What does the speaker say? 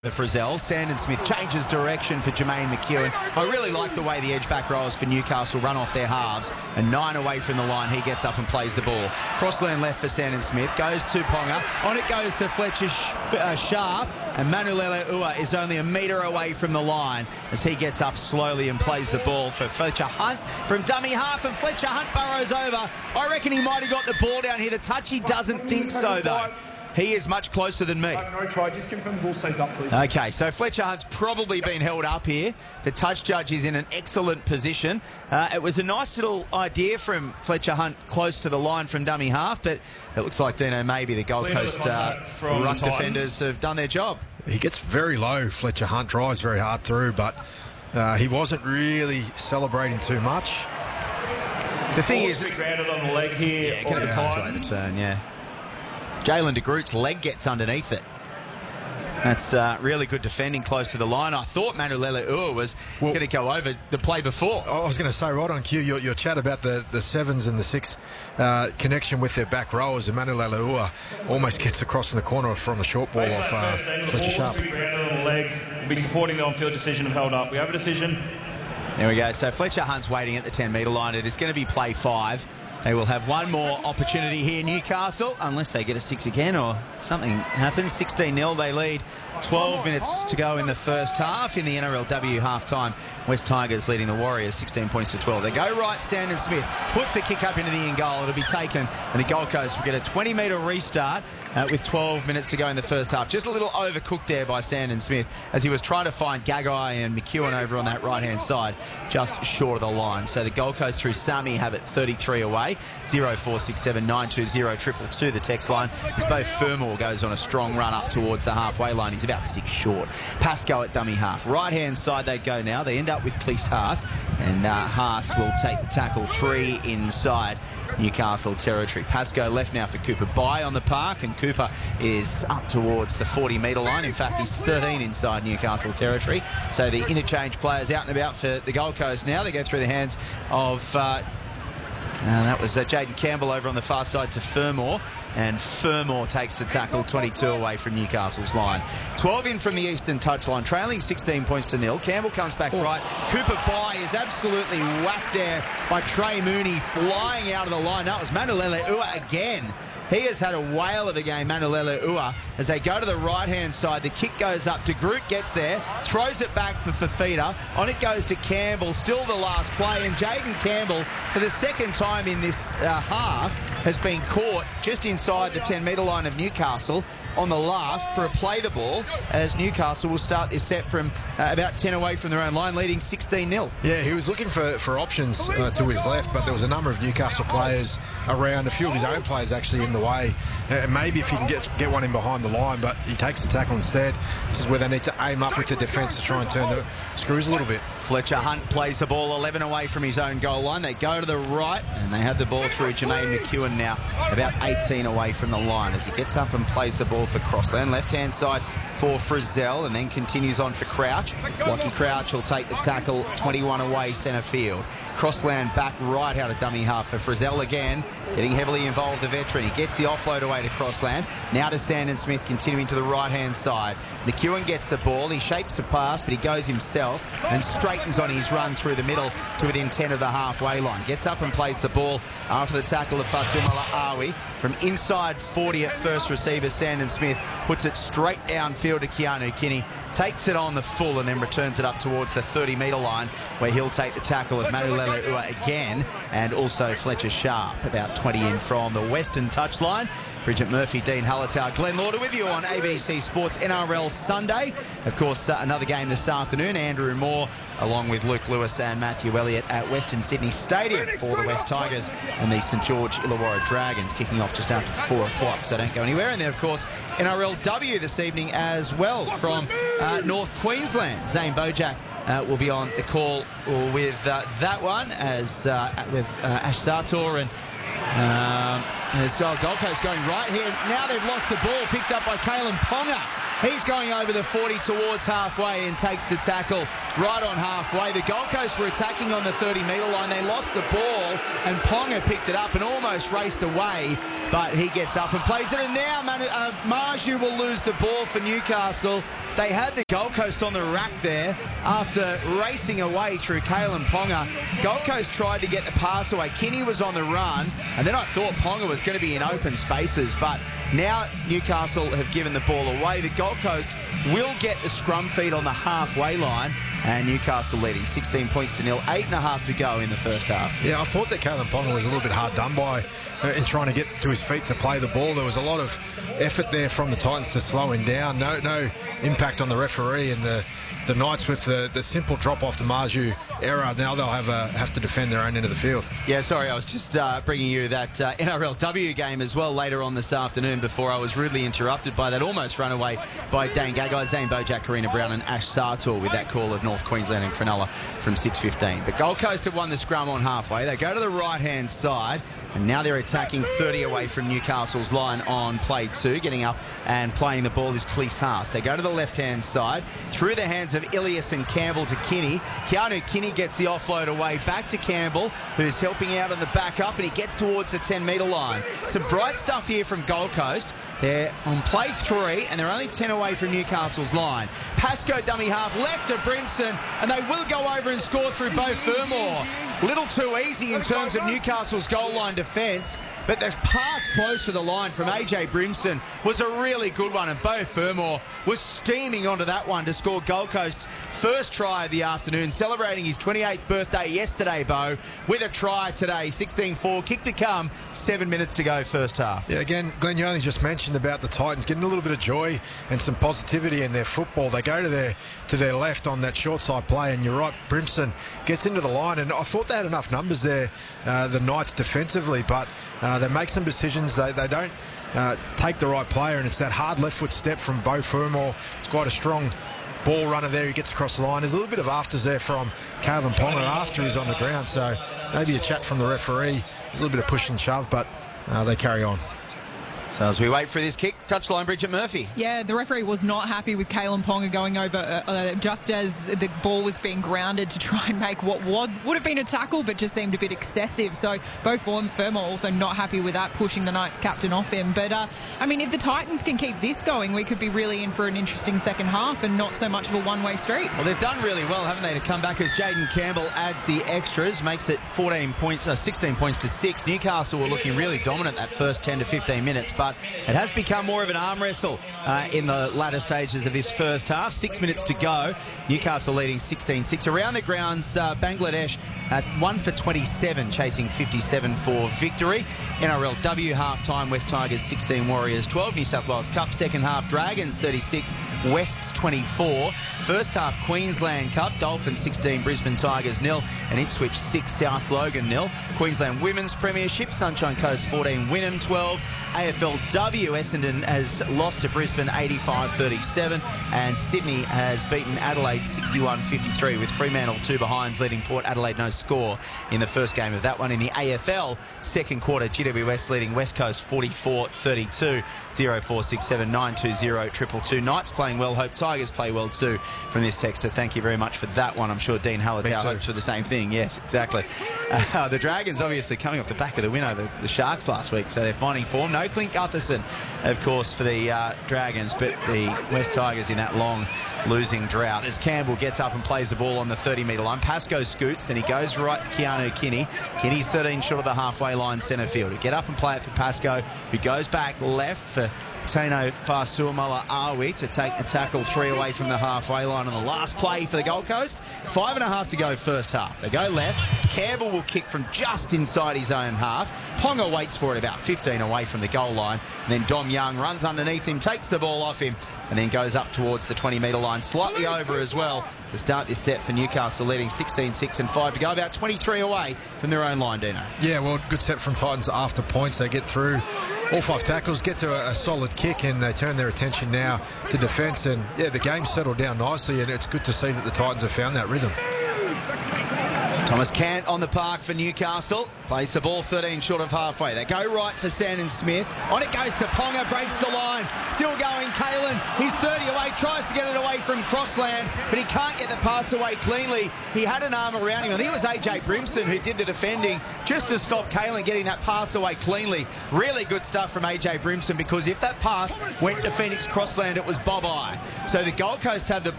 The Frizzell. Sandon Smith changes direction for Jermaine McEwen. I really like the way the edge back rowers for Newcastle run off their halves. And 9 away from the line, he gets up and plays the ball. Crossland left for Sandon Smith. Goes to Ponga. On it goes to Fletcher Sharp. And Manulele Ua is only a metre away from the line as he gets up slowly and plays the ball for Fletcher Hunt from dummy half. And Fletcher Hunt burrows over. I reckon he might have got the ball down here. The touchy doesn't think so, though. He is much closer than me. No try, just confirm the ball stays up, please. Okay, so Fletcher Hunt's probably been held up here. The touch judge is in an excellent position. It was a nice little idea from Fletcher Hunt close to the line from dummy half, but it looks like, Dino, maybe the Gold Coast ruck defenders have done their job. He gets very low, Fletcher Hunt, drives very hard through, but he wasn't really celebrating too much. The thing is, it's grounded on the leg here. Yeah, kind of a touch away the turn, yeah. Jalen de Groot's leg gets underneath it. That's really good defending close to the line. I thought Manulele Ua was going to go over the play before. I was going to say, right on cue, your chat about the sevens and the six connection with their back rowers, and Manulele Ua almost gets across in the corner from the short ball off Fletcher Sharp. Grounded on the leg. We'll be supporting the on-field decision and held up. We have a decision. There we go. So Fletcher Hunt's waiting at the 10-metre line. It is going to be play 5. They will have one more opportunity here, Newcastle, unless they get a 6 again or something happens. 16-0, they lead. 12 minutes to go in the first half in the NRLW half-time. West Tigers leading the Warriors 16 points to 12. They go right, Sandon Smith puts the kick up into the in goal. It'll be taken, and the Gold Coast will get a 20-metre restart with 12 minutes to go in the first half. Just a little overcooked there by Sandon Smith as he was trying to find Gagai and McEwen over on that right-hand side, just short of the line. So the Gold Coast through Sami have it 33 away. 0467 920 222, the text line. As Beau Fermor goes on a strong run up towards the halfway line. He's about 6 short. Pascoe at dummy half. Right-hand side they go now. They end up with Police Haas, and Haas will take the tackle 3 inside Newcastle territory. Pascoe left now for Cooper Bye on the park, and Cooper is up towards the 40-metre line. In fact, he's 13 inside Newcastle territory. So the interchange players out and about for the Gold Coast now. They go through the hands of... that was Jaden Campbell over on the far side to Fermor, and Fermor takes the tackle 22 away from Newcastle's line. 12 in from the eastern touchline, trailing 16 points to 0. Campbell comes back right. Cooper Bye is absolutely whacked there by Trey Mooney, flying out of the line. That was Manulele Ua again. He has had a whale of a game, Manulele Ua, as they go to the right-hand side. The kick goes up. De Groot gets there, throws it back for Fafita. On it goes to Campbell, still the last play. And Jaden Campbell, for the second time in this half, has been caught just inside the 10-metre line of Newcastle on the last for a play the ball, as Newcastle will start this set from about 10 away from their own line, leading 16-0. Yeah, he was looking for options to his left, but there was a number of Newcastle players around, a few of his own players actually in the way. Maybe if he can get one in behind the line, but he takes the tackle instead. This is where they need to aim up with the defence to try and turn the screws a little bit. Fletcher Hunt plays the ball 11 away from his own goal line. They go to the right, and they have the ball through Jermaine McEwen now, about 18 away from the line, as he gets up and plays the ball for Crossland. Left-hand side for Frizzell, and then continues on for Crouch. Lockie Crouch will take the tackle 21 away centre field. Crossland back right out of dummy half for Frizzell again, getting heavily involved, the veteran. He gets the offload away to Crossland. Now to Sandon Smith, continuing to the right-hand side. McEwen gets the ball. He shapes the pass, but he goes himself and straightens on his run through the middle to within 10 of the halfway line. Gets up and plays the ball after the tackle of Fasumala Awi. From inside 40 at first receiver, Sandon Smith puts it straight downfield to Keanu Kinney, takes it on the full, and then returns it up towards the 30-metre line, where he'll take the tackle of Manulele Ua again, and also Fletcher Sharp, about 20 in from the western touchline. Bridget Murphy, Dean Hallertau, Glenn Lauder with you on ABC Sports NRL Sunday. Of course, another game this afternoon. Andrew Moore, along with Luke Lewis and Matthew Elliott at Western Sydney Stadium for the West Tigers and the St George Illawarra Dragons, kicking off just after 4 o'clock, so don't go anywhere. And then, of course, NRLW this evening as well from North Queensland. Zane Bojack will be on the call with that one, as with Ash Sartor and Gold Coast going right here. Now they've lost the ball, picked up by Kalen Ponga. He's going over the 40 towards halfway and takes the tackle right on halfway. The Gold Coast were attacking on the 30-metre line. They lost the ball, and Ponga picked it up and almost raced away, but he gets up and plays it. And now Marju will lose the ball for Newcastle. They had the Gold Coast on the rack there after racing away through Kalen Ponga. Gold Coast tried to get the pass away. Kinney was on the run, and then I thought Ponga was going to be in open spaces, but now Newcastle have given the ball away. The Gold Coast will get the scrum feed on the halfway line, and Newcastle leading 16 points to 0, 8.5 to go in the first half. Yeah, I thought that Kalen Ponga was a little bit hard done by in trying to get to his feet to play the ball. There was a lot of effort there from the Titans to slow him down. No impact on the referee, and the Knights with the simple drop off the Marju error. Now they'll have to defend their own end of the field. Yeah, sorry, I was just bringing you that NRLW game as well later on this afternoon before I was rudely interrupted by that almost run away by Dane Gagai, Zane Bojack, Karina Brown and Ash Sartor with that call of North Queensland and Cronulla from 6:15. But Gold Coast have won the scrum on halfway. They go to the right-hand side, and now they're attacking 30 away from Newcastle's line on play 2. Getting up and playing the ball is Cleese Haas. They go to the left-hand side, through the hands of Ilias and Campbell to Kinney. Keanu Kinney gets the offload away back to Campbell, who's helping out on the back-up, and he gets towards the 10-metre line. Some bright stuff here from Gold Coast. They're on play 3, and they're only 10 away from Newcastle's line. Pascoe dummy half left to Brimson, and they will go over and score through Beau Fermor. Little too easy in terms of Newcastle's goal line defence, but the pass close to the line from AJ Brimson was a really good one, and Beau Fermor was steaming onto that one to score Gold Coast's first try of the afternoon, celebrating his 28th birthday yesterday, Beau, with a try today. 16-4, kick to come, 7 minutes to go first half. Yeah, again, Glenn, you only just mentioned about the Titans getting a little bit of joy and some positivity in their football. They go to their left on that short side play, and you're right, Brimson gets into the line, and I thought they had enough numbers there, the Knights defensively, but they make some decisions. They don't take the right player, and it's that hard left foot step from Beau Fermor. It's quite a strong ball runner there. He gets across the line. There's a little bit of afters there from Kalen Ponga after he's on the ground, so maybe a chat from the referee. There's a little bit of push and shove, but they carry on. So as we wait for this kick, touchline Bridget Murphy. Yeah, the referee was not happy with Kalen Ponga going over just as the ball was being grounded to try and make what would have been a tackle, but just seemed a bit excessive. So Beau Fermor also not happy with that, pushing the Knights captain off him. But, I mean, if the Titans can keep this going, we could be really in for an interesting second half and not so much of a one-way street. Well, they've done really well, haven't they, to come back as Jaden Campbell adds the extras, makes it 16 points to 6. Newcastle were looking really dominant that first 10 to 15 minutes, but it has become more of an arm wrestle in the latter stages of this first half. 6 minutes to go. Newcastle leading 16-6. Around the grounds, Bangladesh at 1 for 27, chasing 57 for victory. NRLW half-time, West Tigers 16, Warriors 12. New South Wales Cup second half, Dragons 36, Wests 24. First half, Queensland Cup, Dolphins 16, Brisbane Tigers 0, and Ipswich 6, South Logan 0. Queensland Women's Premiership, Sunshine Coast 14, Wynnum 12. AFLW, Essendon has lost to Brisbane 85-37, and Sydney has beaten Adelaide 61-53, with Fremantle 2 behinds, leading Port Adelaide no score in the first game of that one. In the AFL second quarter, GWS leading West Coast 44-32, 0467 920 222. Knights playing well, hope Tigers play well too, from this texter. Thank you very much for that one. I'm sure Dean Hallertau hopes for the same thing. Yes, exactly. The Dragons obviously coming off the back of the win over the Sharks last week, so they're finding form. No Clint Gutherson, of course, for the Dragons, but the West Tigers in that long losing drought. As Campbell gets up and plays the ball on the 30-metre line, Pascoe scoots, then he goes right to Keanu Kinney. Kinney's 13 short of the halfway line centre field. Get up and play it for Pascoe, who goes back left for Tino Fasuamala-Awi to take the tackle 3 away from the halfway line on the last play for the Gold Coast. 5.5 to go first half. They go left. Campbell will kick from just inside his own half. Ponga waits for it about 15 away from the goal line. And then Dom Young runs underneath him, takes the ball off him, and then goes up towards the 20-metre line, slightly over as well, to start this set for Newcastle, leading 16-6 and 5 to go, about 23 away from their own line, Dino. Yeah, well, good set from Titans after points. They get through all 5 tackles, get to a solid kick, and they turn their attention now to defence. And, yeah, the game's settled down nicely, and it's good to see that the Titans have found that rhythm. Thomas Cant on the park for Newcastle. Plays the ball 13 short of halfway. They go right for Sandon Smith. On it goes to Ponga, breaks the line. Still going, Kalen. He's 30 away, tries to get it away from Crossland, but he can't get the pass away cleanly. He had an arm around him. I think it was AJ Brimson who did the defending just to stop Kalen getting that pass away cleanly. Really good stuff from AJ Brimson, because if that pass went to Phoenix Crossland, it was bye-bye. So the Gold Coast have the